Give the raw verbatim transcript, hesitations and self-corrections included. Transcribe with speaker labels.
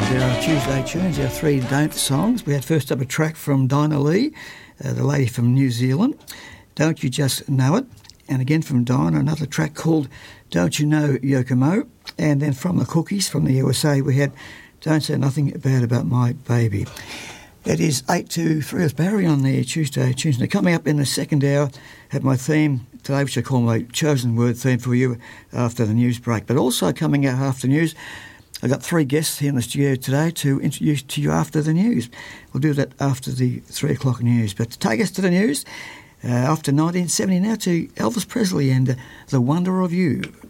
Speaker 1: Our Tuesday tunes, our three Don't songs. We had first up a track from Dinah Lee, uh, the lady from New Zealand, Don't You Just Know It, and again from Dinah, another track called Don't You Know Yokomo, and then from the Cookies from the U S A we had Don't Say Nothing Bad About My Baby. It is eight to three with Barry on the Tuesday tunes. Now coming up in the second hour, have my theme today, which I call my chosen word theme for you after the news break. But also coming out after news, I've got three guests here in the studio today to introduce to you after the news. We'll do that after the three o'clock news. But to take us to the news, uh, after nineteen seventy now to Elvis Presley and uh, The Wonder of You.